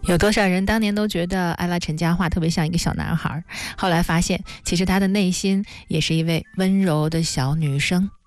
有多少人当年都觉得艾拉陈嘉桦特别像一个小男孩，后来发现其实他的内心也是一位温柔的小女生。